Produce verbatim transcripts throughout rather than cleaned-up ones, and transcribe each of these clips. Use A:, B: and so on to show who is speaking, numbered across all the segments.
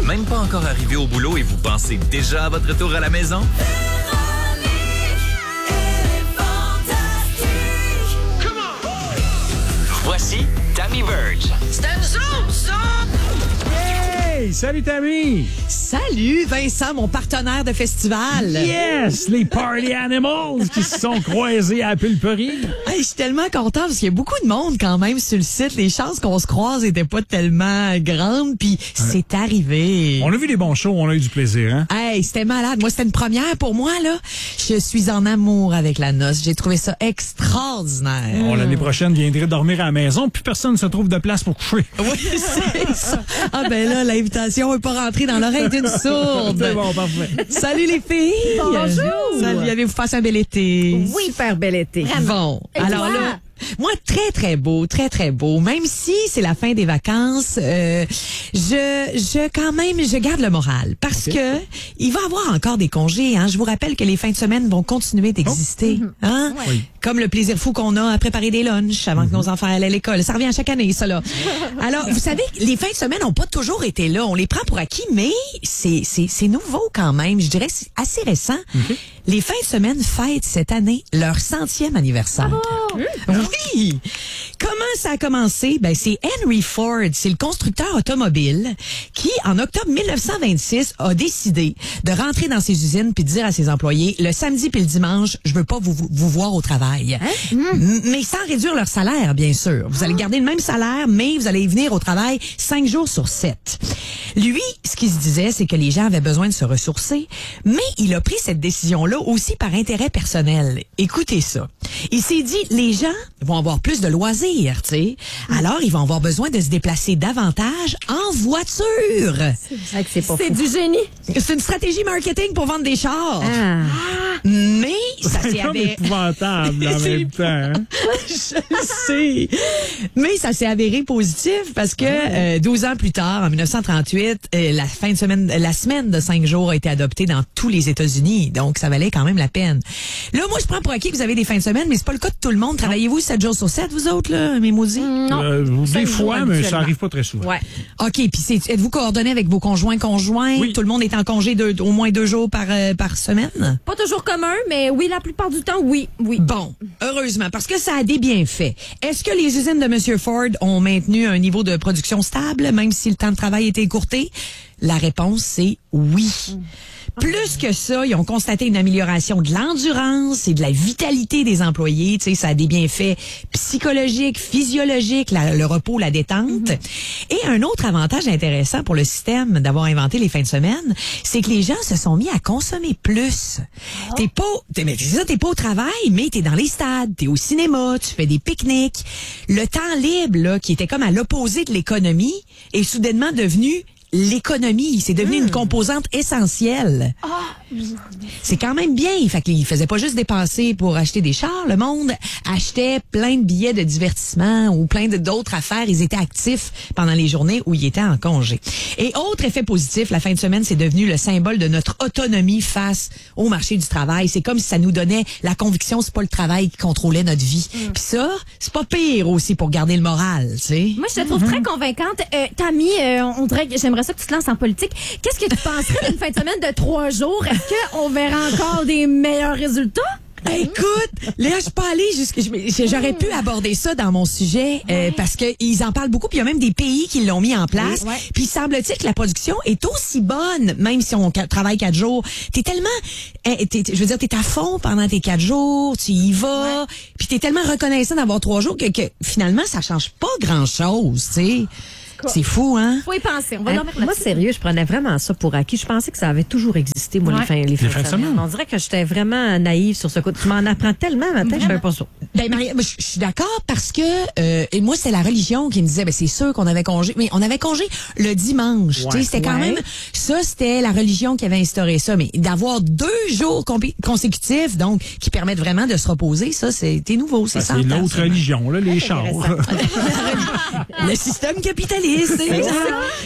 A: même pas encore arrivé au boulot et vous pensez déjà à votre retour à la maison? Voici Tammy Verge.
B: C'est à nous autres, ça!
C: Hey, salut Tammy!
D: Salut Vincent, mon partenaire de festival.
C: Yes! Les Party Animals qui se sont croisés à la pulperie.
D: Hey, je suis tellement content parce qu'il y a beaucoup de monde quand même sur le site. Les chances qu'on se croise étaient pas tellement grandes, puis c'est arrivé.
C: On a vu des bons shows, on a eu du plaisir, hein?
D: Hey, c'était malade. Moi, c'était une première pour moi, là. Je suis en amour avec la noce. J'ai trouvé ça extraordinaire.
C: Bon, l'année prochaine, viendrait dormir à la maison, puis personne ne se trouve de place pour coucher.
D: Oui, c'est ça. Ah ben là, l'invitation n'est pas rentrée dans l'oreille d'une sourde.
C: C'est bon, parfait.
D: Salut les filles.
E: Bonjour.
D: Salut, avez-vous passé un bel été?
E: Oui, super bel été.
D: Bon,
E: Et
D: alors
E: toi?
D: là, moi, très, très beau, très, très beau. Même si c'est la fin des vacances, euh, je, je, quand même, je garde le moral. Parce
C: Okay.
D: que il va y avoir encore des congés, hein. Je vous rappelle que les fins de semaine vont continuer d'exister, hein.
C: Oui.
D: Comme le plaisir fou qu'on a à préparer des lunchs avant que nos enfants aillent à l'école. Ça revient à chaque année, ça, là. Alors, vous savez, les fins de semaine n'ont pas toujours été là. On les prend pour acquis, mais c'est, c'est, c'est nouveau quand même. Je dirais que c'est assez récent. Les fins de semaine fêtent cette année leur centième anniversaire. Oui! Comment ça a commencé? Ben, c'est Henry Ford, c'est le constructeur automobile qui, en octobre mille neuf cent vingt-six, a décidé de rentrer dans ses usines puis de dire à ses employés, le samedi puis le dimanche, je veux pas vous, vous, vous voir au travail. M- Mais sans réduire leur salaire, bien sûr. Vous allez garder le même salaire, mais vous allez venir au travail cinq jours sur sept. Lui, ce qu'il se disait, c'est que les gens avaient besoin de se ressourcer, mais il a pris cette décision-là aussi par intérêt personnel. Écoutez ça. Il s'est dit, les gens vont avoir plus de loisirs, tu sais. Alors, ils vont avoir besoin de se déplacer davantage en voiture.
E: C'est vrai que c'est pas
B: C'est
E: fou.
B: du génie.
D: C'est une stratégie marketing pour vendre des chars.
E: Ah.
D: Mais ça s'est
C: C'est comme
D: avéré...
C: épouvantable en
D: C'est
C: même temps. Hein?
D: Je sais. Mais ça s'est avéré positif parce que euh, douze ans plus tard, en mille neuf cent trente-huit, euh, la fin de semaine, la semaine de cinq jours a été adoptée dans tous les États-Unis. Donc, ça valait quand même la peine. Là, moi, je prends pour acquis que vous avez des fins de semaine, mais c'est pas le cas de tout le monde. Travaillez-vous sept jours sur sept, vous autres, là, mes maudits?
E: Non.
C: Euh,
E: Cinq
C: des
E: jours
C: fois, mais ça
E: habituellement.
C: arrive pas très souvent.
E: Ouais.
D: OK, puis c'est, êtes-vous coordonné avec vos conjoints conjoints?
C: Oui.
D: Tout le monde est en congé de, au moins deux jours par, euh, par semaine?
B: Pas toujours commun, mais oui, la plupart du temps, oui, oui.
D: Bon, heureusement, parce que ça a des bienfaits. Est-ce que les usines de M. Ford ont maintenu un niveau de production stable, même si le temps de travail était écourté? La réponse, c'est oui. Plus que ça, ils ont constaté une amélioration de l'endurance et de la vitalité des employés. Tu sais, ça a des bienfaits psychologiques, physiologiques, la- le repos, la détente. Et un autre avantage intéressant pour le système d'avoir inventé les fins de semaine, c'est que les gens se sont mis à consommer plus. T'es pas, t'es, mais c'est ça, t'es pas au travail, mais t'es dans les stades, t'es au cinéma, tu fais des pique-niques. Le temps libre, là, qui était comme à l'opposé de l'économie, est soudainement devenu l'économie. C'est devenu une composante essentielle. C'est quand même bien. Fait qu'ils faisaient pas juste dépenser pour acheter des chars. Le monde achetait plein de billets de divertissement ou plein de d'autres affaires. Ils étaient actifs pendant les journées où ils étaient en congé. Et autre effet positif, la fin de semaine, c'est devenu le symbole de notre autonomie face au marché du travail. C'est comme si ça nous donnait la conviction que c'est pas le travail qui contrôlait notre vie. Puis ça, c'est pas pire aussi pour garder le moral, tu sais.
B: Moi, je te trouve très convaincante. Euh, Tammy, euh, on dirait que j'aimerais ça que tu te lances en politique. Qu'est-ce que tu penserais d'une fin de semaine de trois jours? Est-ce qu'on verra encore des meilleurs résultats?
D: Ben, écoute, là, je suis pas allée jusque, je- j'aurais pu aborder ça dans mon sujet, euh, parce que ils en parlent beaucoup, puis il y a même des pays qui l'ont mis en place.
B: Oui, ouais.
D: Puis semble-t-il que la production est aussi bonne, même si on ca- travaille quatre jours. T'es tellement, eh, t'es- t'es- je veux dire, t'es à fond pendant tes quatre jours, tu y vas, puis t'es tellement reconnaissant d'avoir trois jours que, que finalement, ça change pas grand-chose, tu sais. C'est fou, hein?
B: Faut y penser. On va
E: Hein,
B: dormir
E: moi,
B: là-dessus.
E: sérieux, je prenais vraiment ça pour acquis. Je pensais que ça avait toujours existé, moi,
B: Ouais.
E: les fins, les fins,
C: fins de semaine.
E: On dirait que j'étais vraiment naïve sur ce coup. Tu m'en apprends tellement, matin, je savais pas ça.
D: Ben Maria, moi, je je suis d'accord parce que euh, et moi c'est la religion qui me disait ben c'est sûr qu'on avait congé, mais on avait congé le dimanche.
C: Ouais.
D: Tu sais, c'était quand
E: Ouais.
D: même ça, c'était la religion qui avait instauré ça, mais d'avoir deux jours compé- consécutifs, donc qui permettent vraiment de se reposer, ça c'était nouveau, c'est
C: Ben,
D: ça.
C: c'est l'autre religion, là, les chars.
D: Le système capitaliste. c'est exact. Hey, je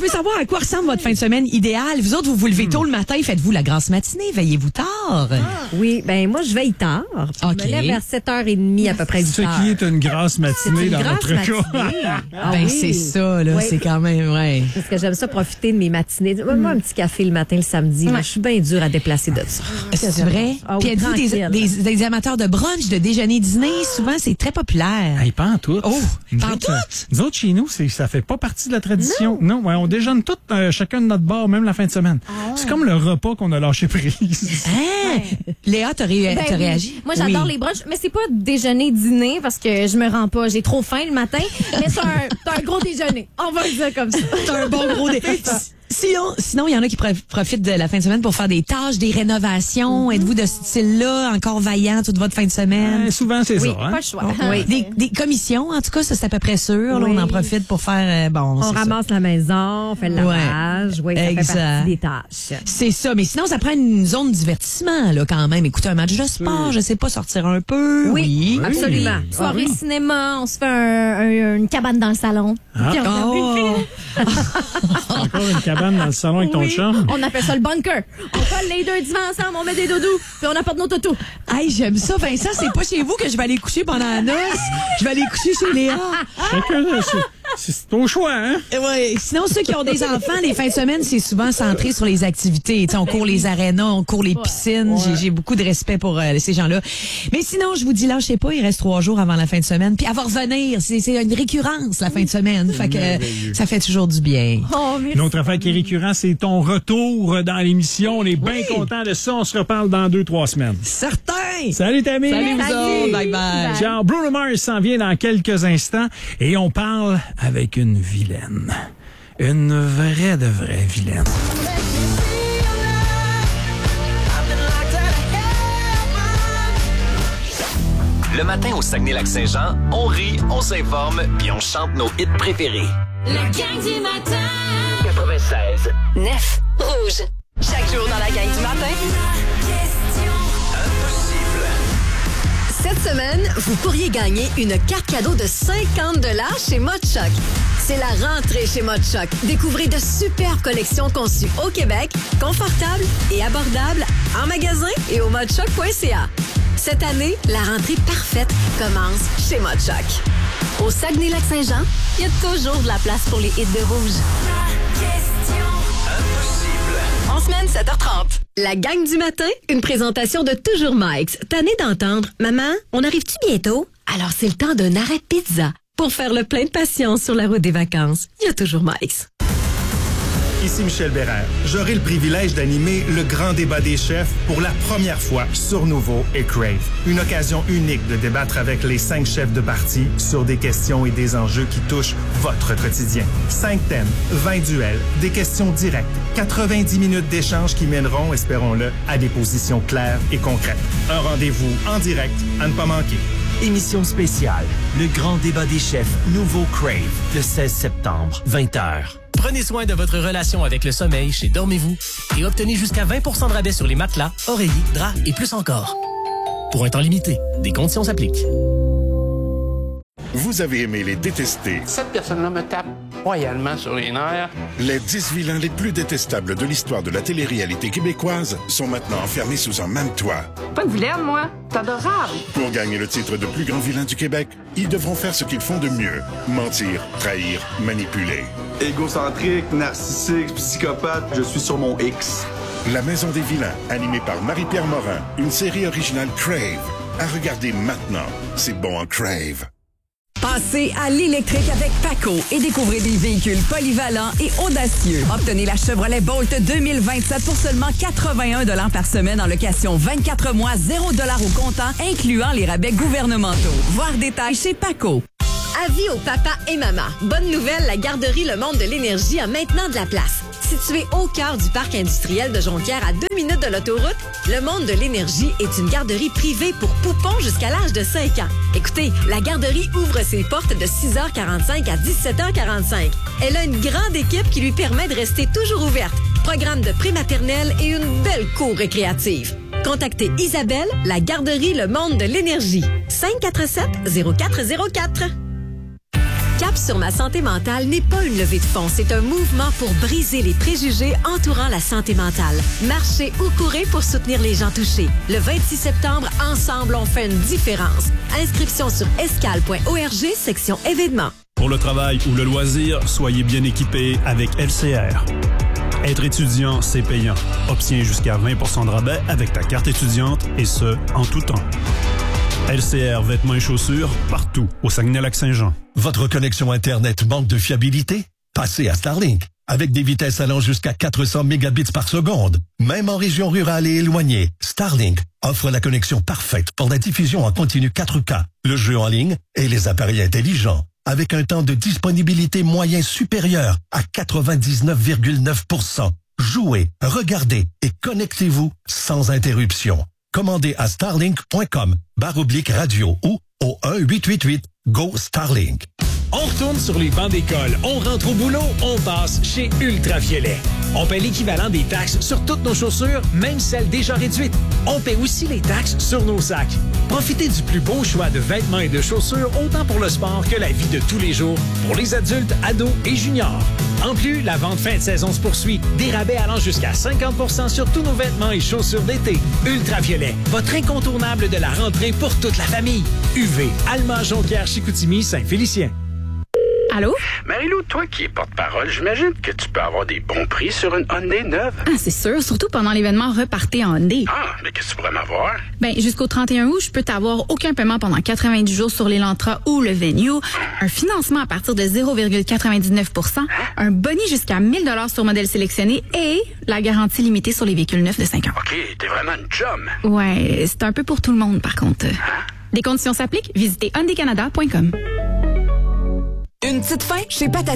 D: veux savoir à quoi ressemble votre fin de semaine idéale. Vous autres, vous vous levez tôt le matin, faites-vous la grasse matinée, veillez-vous tard.
E: Oui, ben moi, je veille tard. Je
D: OK.
E: me lève vers sept heures trente à peu près, huit
C: Ce
E: heures.
C: qui est une grasse
E: C'est
C: matinée
E: une
C: dans
E: grasse
C: notre cas.
E: matinée. Ah
D: Ben,
E: oui.
D: c'est ça, là.
E: Oui.
D: C'est quand même, ouais.
E: Parce que j'aime ça profiter de mes matinées. Moi, un petit café le matin, le samedi. là, je suis bien dure à déplacer de ça.
D: C'est vrai?
E: Ah oui,
D: Puis êtes-vous des,
E: tranquille.
D: des, des amateurs de brunch, de déjeuner, dîner? Souvent, c'est très populaire.
C: Hey, pas en tout.
D: Oh,
C: Nous
D: pas en
C: autres,
D: tout?
C: euh, Nous autres, chez nous, c'est, ça fait pas partie de la tradition. Non, ouais, on déjeune tous euh, chacun de notre bar, même la fin de semaine. C'est comme le repas qu'on a lâché prise.
D: Hein? Léa, t'as ré-
B: Ben
D: t'as
B: oui.
D: réagi?
B: Moi, j'adore
D: Oui.
B: les brunchs, mais c'est pas déjeuner, dîner, parce que je me rends pas. J'ai trop faim le matin, mais c'est un, c'est un gros déjeuner. On va le dire comme ça.
D: C'est un bon gros dé. Sinon, sinon, il y en a qui prof- profitent de la fin de semaine pour faire des tâches, des rénovations. Êtes-vous de ce style-là, encore vaillant toute votre fin de semaine?
C: Euh, souvent, c'est
B: Oui,
C: ça. Hein?
B: pas le choix.
E: Oui.
D: Des, des commissions, en tout cas, ça c'est à peu près sûr. Là,
E: Oui.
D: on en profite pour faire, euh, bon,
E: On
D: c'est ça.
E: ramasse la maison, on fait le
D: Ouais.
E: lavage. Oui, ça
D: Exact.
E: fait partie des tâches.
D: C'est ça, mais sinon, ça prend une zone de divertissement, là, quand même. Écouter un match de sport, je sais pas, sortir un peu.
E: Oui, absolument.
B: Soirée cinéma, on se fait un- un- une cabane dans le salon.
C: Ah.
B: Puis on regarde une film.
D: Oh.
C: Encore une cabane dans le salon avec ton
B: Oui.
C: chum.
B: On appelle ça le bunker. On colle les deux divans ensemble, on met des doudous, puis on apporte nos toutous.
D: Hey, j'aime ça, Vincent. C'est pas chez vous que je vais aller coucher pendant la noce. Je vais aller coucher chez Léa.
C: Chacun, euh, c'est, c'est ton choix, hein?
D: Ouais. Sinon, ceux qui ont des enfants, les fins de semaine, c'est souvent centré sur les activités. Tu sais, on court les arénas, on court les piscines. J'ai, j'ai beaucoup de respect pour euh, ces gens-là. Mais sinon, je vous dis, lâchez pas, il reste trois jours avant la fin de semaine. Puis elle va revenir. C'est, c'est une récurrence, la fin de semaine. Fait que euh, ça fait toujours du bien.
B: Oh, merci.
C: Une autre affaire qui est récurrente, c'est ton retour dans l'émission. On est bien content de ça. On se reparle dans deux, trois semaines.
D: Certain!
C: Salut, Tammy!
D: Salut, vous autres. Bye bye.
C: Genre, Bruno Mars s'en vient dans quelques instants et on parle avec une vilaine. Une vraie de vraie vilaine.
A: Le matin au Saguenay-Lac-Saint-Jean, on rit, on s'informe, puis on chante nos hits préférés.
F: La gang du matin.
A: quatre-vingt-seize.
F: Neuf. Rouge. Chaque jour dans la gang du matin.
A: Impossible.
F: Cette semaine, vous pourriez gagner une carte cadeau de cinquante dollars chez Mod Choc. C'est la rentrée chez Mod Choc. Découvrez de superbes collections conçues au Québec, confortables et abordables en magasin et au modchoc point c a. Cette année, la rentrée parfaite commence chez Mod Choc. Au Saguenay-Lac-Saint-Jean, il y a toujours de la place pour les hits de rouge. En semaine, sept heures trente. La gang du matin, une présentation de Toujours Mike's. Tanné d'entendre, maman, on arrive-tu bientôt? Alors c'est le temps d'un arrêt pizza. Pour faire le plein de patience sur la route des vacances, il y a Toujours Mike's.
G: Ici Michel Bérère. J'aurai le privilège d'animer le grand débat des chefs pour la première fois sur Nouveau et Crave. Une occasion unique de débattre avec les cinq chefs de parti sur des questions et des enjeux qui touchent votre quotidien. Cinq thèmes, vingt duels, des questions directes, quatre-vingt-dix minutes d'échange qui mèneront, espérons-le, à des positions claires et concrètes. Un rendez-vous en direct à ne pas manquer.
H: Émission spéciale, le grand débat des chefs Nouveau Crave, le seize septembre, vingt heures. Prenez soin de votre relation avec le sommeil chez Dormez-vous et obtenez jusqu'à vingt pour cent de rabais sur les matelas, oreillers, draps et plus encore. Pour un temps limité, des conditions s'appliquent.
I: Vous avez aimé les détester,
J: Cette personne-là me tape royalement sur les nerfs.
I: les dix vilains les plus détestables de l'histoire de la télé-réalité québécoise sont maintenant enfermés sous un même toit.
K: Pas une vilaine, moi. C'est adorable.
I: Pour gagner le titre de plus grand vilain du Québec, ils devront faire ce qu'ils font de mieux, mentir, trahir, manipuler.
L: Égocentrique, narcissique, psychopathe, je suis sur mon X.
I: La Maison des vilains, animée par Marie-Pierre Morin, une série originale Crave. À regarder maintenant, c'est bon en Crave.
K: Passez à l'électrique avec Paco et découvrez des véhicules polyvalents et audacieux. Obtenez la Chevrolet Bolt deux mille vingt-sept pour seulement quatre-vingt-un dollars par semaine en location vingt-quatre mois, zéro dollars au comptant, incluant les rabais gouvernementaux. Voir détails chez Paco.
F: Avis aux papas et mamas. Bonne nouvelle, la garderie Le Monde de l'Énergie a maintenant de la place. Située au cœur du parc industriel de Jonquière à deux minutes de l'autoroute, Le Monde de l'Énergie est une garderie privée pour poupons jusqu'à l'âge de cinq ans. Écoutez, la garderie ouvre ses portes de six heures quarante-cinq à dix-sept heures quarante-cinq. Elle a une grande équipe qui lui permet de rester toujours ouverte. Programme de prématernelle et une belle cour récréative. Contactez Isabelle, la garderie Le Monde de l'Énergie. cinq quatre sept zéro quatre zéro quatre. Cap sur ma santé mentale n'est pas une levée de fonds, c'est un mouvement pour briser les préjugés entourant la santé mentale. Marchez ou courez pour soutenir les gens touchés. Le vingt-six septembre, ensemble, on fait une différence. Inscription sur escale point org, section événements.
M: Pour le travail ou le loisir, soyez bien équipés avec L C R. Être étudiant, c'est payant. Obtiens jusqu'à vingt pour cent de rabais avec ta carte étudiante et ce, en tout temps. L C R vêtements et chaussures, partout au Saguenay-Lac-Saint-Jean.
N: Votre connexion Internet manque de fiabilité? Passez à Starlink. Avec des vitesses allant jusqu'à quatre cents mégabits par seconde. Même en région rurale et éloignée, Starlink offre la connexion parfaite pour la diffusion en continu quatre K, le jeu en ligne et les appareils intelligents. Avec un temps de disponibilité moyen supérieur à quatre-vingt-dix-neuf virgule neuf pour cent. Jouez, regardez et connectez-vous sans interruption. Commandez à starlink point com barre oblique radio ou au un huit huit huit go Starlink.
O: On retourne sur les bancs d'école, on rentre au boulot, on passe chez Ultraviolet. On paie l'équivalent des taxes sur toutes nos chaussures, même celles déjà réduites. On paie aussi les taxes sur nos sacs. Profitez du plus beau choix de vêtements et de chaussures, autant pour le sport que la vie de tous les jours, pour les adultes, ados et juniors. En plus, la vente fin de saison se poursuit. Des rabais allant jusqu'à cinquante pour cent sur tous nos vêtements et chaussures d'été. Ultraviolet, votre incontournable de la rentrée pour toute la famille. U V, Alma, Jonquière, Chicoutimi, Saint-Félicien.
B: Allô?
J: Marie-Lou, toi qui es porte-parole, j'imagine que tu peux avoir des bons prix sur une Hyundai neuve.
P: Ah, c'est sûr, surtout pendant l'événement Repartez en Hyundai.
J: Ah, mais qu'est-ce que tu pourrais m'avoir?
P: Ben, jusqu'au trente et un août, je peux t'avoir aucun paiement pendant quatre-vingt-dix jours sur l'Elantra ou le Venue, un financement à partir de zéro virgule quatre-vingt-dix-neuf pour cent, un boni jusqu'à mille dollars sur modèle sélectionné et la garantie limitée sur les véhicules neufs de cinq ans.
J: OK, t'es vraiment une chum.
P: Ouais, c'est un peu pour tout le monde, par contre. Des conditions s'appliquent, visitez hyundai canada point com.
K: Une petite fin chez Patate.